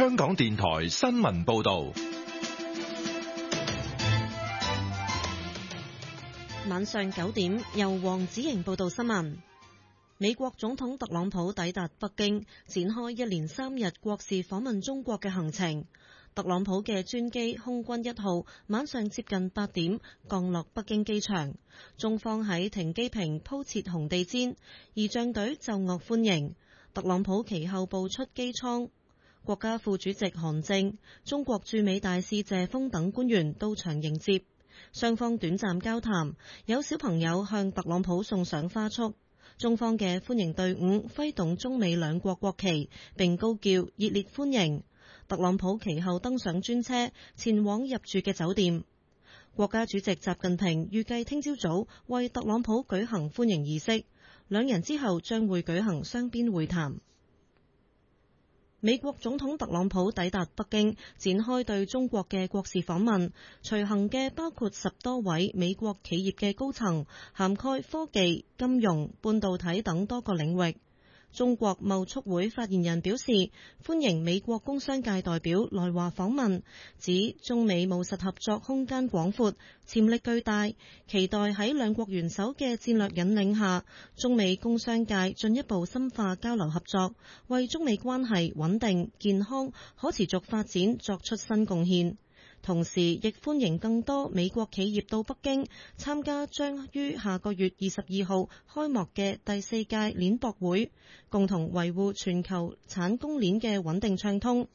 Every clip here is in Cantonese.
香港電台新聞報道。 晚上9點，由黃子瑩報道新聞。美國總統特朗普抵達北京，展開一連3日國事訪問中國嘅行程。特朗普嘅專機空軍1號晚上接近8點降落北京機場，中方喺停機坪鋪設紅地毯，儀仗隊奏樂歡迎。特朗普其後步出機艙，國家副主席韓正、中國駐美大使謝鋒等官員到場迎接，雙方短暫交談，有小朋友向特朗普送上花束。中方嘅歡迎隊伍揮動中美兩國國旗，並高叫熱烈歡迎。特朗普其後登上專車，前往入住嘅酒店。國家主席習近平預計聽朝早為特朗普舉行歡迎儀式，兩人之後將會舉行雙邊會談。美國總統特朗普抵達北京，展開對中國嘅國事訪問，隨行嘅包括10多位美國企業嘅高層，涵蓋科技、金融、半導體等多個領域。中國貿促會發言人表示，歡迎美國工商界代表來華訪問，指中美務實合作空間廣闊，潛力巨大，期待喺兩國元首嘅戰略引領下，中美工商界進一步深化交流合作，為中美關係穩定、健康、可持續發展作出新貢獻。同時亦歡迎更多美國企業到北京參加將於下個月22號開幕嘅第4屆鏈博會，共同維護全球產供鏈嘅穩定暢通。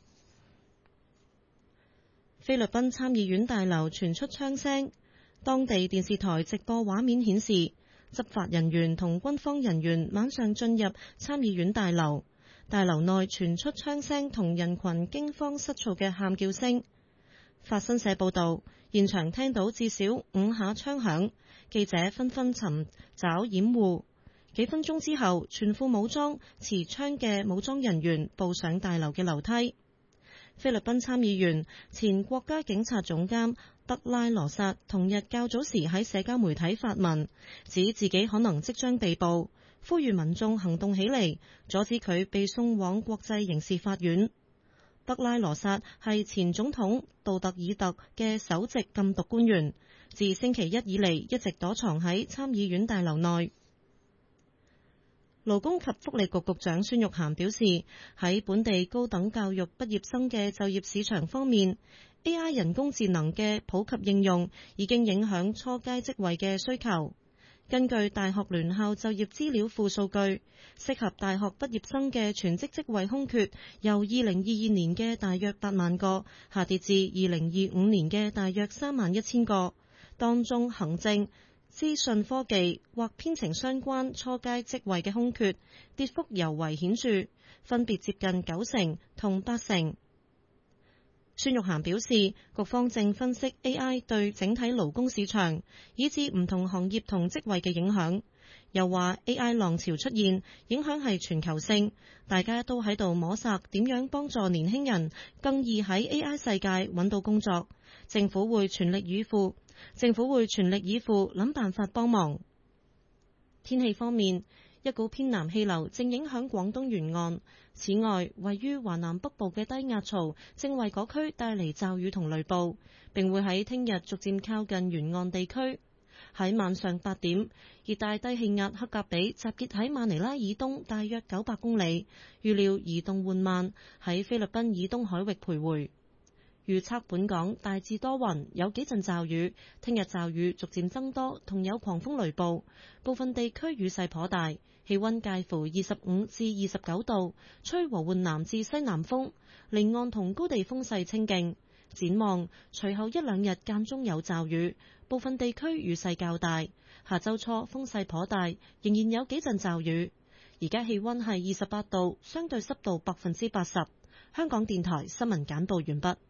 菲律賓參議院大樓傳出槍聲，當地電視台直播畫面顯示，執法人員同軍方人員晚上進入參議院大樓，大樓內傳出槍聲同人群驚慌失措嘅喊叫聲。法新社報道，現場聽到至少5下槍響，記者紛紛尋找掩護。幾分鐘之後，全副武裝持槍嘅武裝人員步上大樓嘅樓梯。菲律賓參議員、前國家警察總監德拉羅薩同日較早時喺社交媒體發文，指自己可能即將被捕，呼籲民眾行動起嚟，阻止佢被送往國際刑事法院。德拉羅薩係前總統杜特爾特嘅首席禁毒官員，自星期一以嚟一直躲藏喺參議院大樓內。勞工及福利局局長孫玉菡表示，喺本地高等教育畢業生嘅就業市場方面， AI 人工智能嘅普及應用已經影響初階職位嘅需求。根據大學聯校就業資料庫數據，適合大學畢業生嘅全職職位空缺由2022年嘅大約8萬個下跌至2025年嘅大約31000個，當中行政、資訊科技或編程相關初階職位嘅空缺跌幅尤為顯著，分別接近90%同80%。孫玉菡表示，局方正分析 AI 對整體勞工市場以至唔同行業同職位嘅影響。又話 AI 浪潮出現，影響係全球性，大家都喺度摸索點樣幫助年輕人更易喺 AI 世界揾到工作。政府會全力以赴諗辦法幫忙。天氣方面，一股偏南氣流正影響廣東沿岸，此外，位於華南北部嘅低壓槽正為嗰區帶嚟驟雨同雷暴，並會喺聽日逐漸靠近沿岸地區。喺晚上8點，熱帶低氣壓克格比集結喺馬尼拉以東大約900公里，預料移動緩慢，喺菲律賓以東海域徘徊。預測本港大致多雲，有幾陣驟雨。聽日驟雨逐漸增多，同有狂風雷暴，部分地區雨勢頗大。氣溫介乎25至29度，吹和緩南至西南風，離岸同高地風勢清勁。展望隨後1-2日間中有驟雨，部分地區雨勢較大。下周初風勢頗大，仍然有幾陣驟雨。而家氣溫係28度，相對濕度80%。香港電台新聞簡報完畢。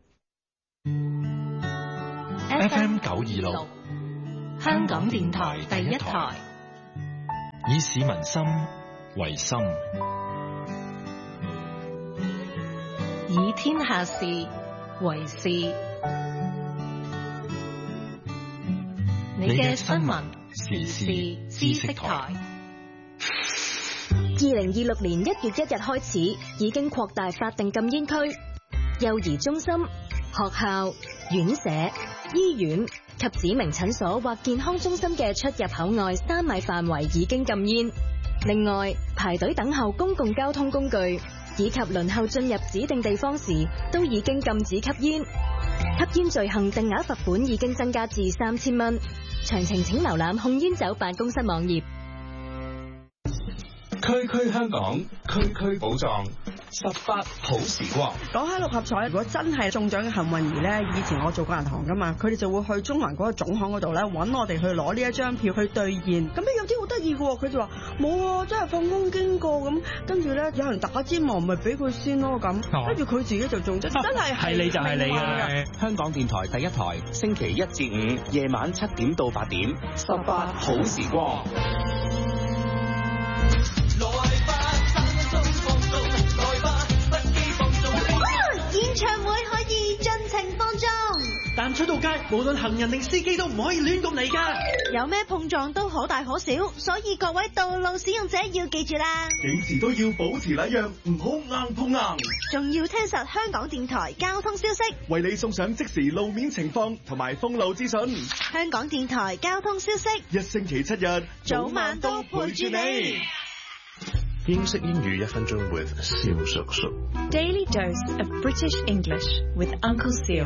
FM 926， 香港電台第一台， 以市民心為心， 以天下事為事。你嘅新聞時事知識台。 2026年1月1日開始，已經擴大法定禁煙區。 幼兒中心、學校、院舍、醫院及指明診所或健康中心嘅出入口外3米範圍已經禁煙。另外，排隊等候公共交通工具以及輪候進入指定地方時，都已經禁止吸煙。吸煙罪行定額罰款已經增加至3000蚊。詳情請瀏覽控煙酒辦公室網頁。 區區香港，區區寶藏，18好時光。 講起六合彩，如果真係中獎嘅幸運兒咧，以前我做過銀行噶嘛，佢哋就會去中環嗰個總行嗰度咧揾我哋去攞呢一張票去兌現。咁咧有啲好得意嘅喎，佢就話冇啊，真係放工經過咁，跟住咧有人打尖喎，咪俾佢先咯咁，跟住佢自己就中真係係你就係你嘅。 香港電台第一台，星期1至5夜晚7點到8點，18好時光。 演唱會可以盡情放縱， 但出到街，無論行人定司機都唔可以亂咁嚟㗎。 有咩碰撞都可大可小，所以各位道路使用者要記住啦， 幾時都要保持禮讓，唔好硬碰硬。 仲要聽實香港電台交通消息， 為你送上即時路面情況同埋封路資訊。 香港電台交通消息， 一星期7日， 早晚都陪住你。 英式英語1分鐘 with 蕭叔叔。 Daily dose of British English with Uncle Seal.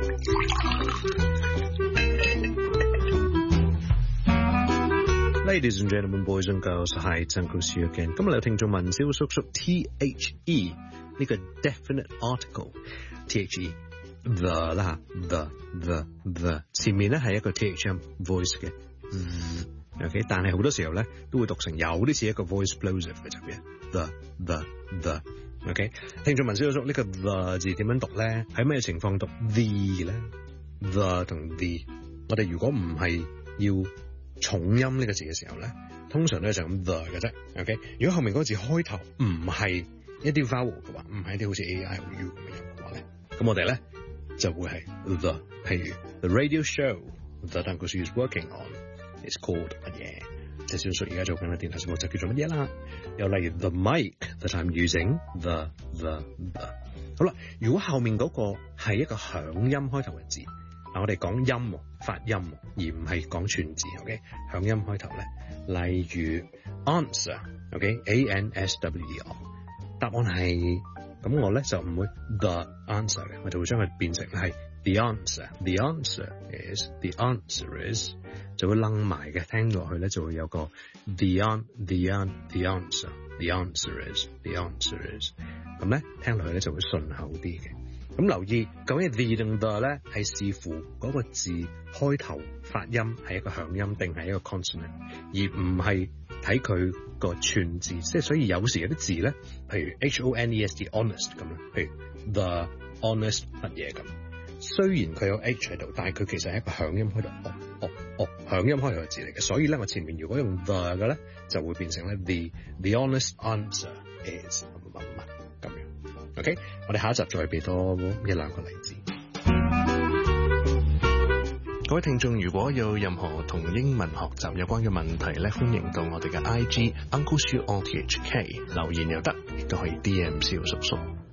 Ladies and gentlemen, boys and girls, hi, it's Uncle Seal again. 今日有聽眾問蕭叔叔 THE 呢個 definite article THE the 啦 the 前面咧係一個 THM voice 嘅。OK， 但係好多時候咧都會讀成有啲似一個 voice plosive 嘅入邊 the OK， 聽眾問蕭叔呢個 the 字點樣讀咧？喺咩情況讀 the 咧 ？the 同 the， 我哋如果唔係要重音呢個字嘅時候咧，通常咧就咁 the 嘅啫。OK， 如果後面嗰個字開頭唔係一啲 vowel 嘅話，唔係一啲好似 A I O U 咁嘅音嘅話咧，咁我哋咧就會係 the。譬如 the radio show that Uncle Sue is working on。It's called 乜嘢？即係蕭叔而家做緊嘅電台節目就叫做乜嘢啦？又例如 the mic that I'm using the。好啦，如果後面嗰個係一個響音開頭嘅字，嗱我哋講音發音，而唔係講串字 ，OK？ 響音開頭咧，例如 answer，OK？answer，答案係咁，我咧就唔會 the answer 嘅，我就會將佢變成係 the answer。The answer is。就會楞埋嘅，聽落去咧就會有個 the answer is 咁咧聽落去咧就會順口啲嘅。咁留意究竟 the 定 the 咧係視乎嗰個字開頭發音係一個響音定係一個 consonant， 而唔係睇佢個串字。即係所以有時有啲字咧，譬如 honest honest 咁啦，譬如 the honest 乜嘢咁。雖然佢有 H 喺度，但係佢其實係一個響音開頭，響音開頭嘅字嚟嘅，所以咧我前面如果用 the 嘅咧，就會變成咧 the honest answer is 乜咁樣。OK， 我哋下一集再俾多1-2個例子。各位聽眾，如果有任何同英文學習有關嘅問題咧，歡迎到我哋嘅 IG Uncle Sue RTHK 留言又得，亦都可以 DM 蕭叔叔。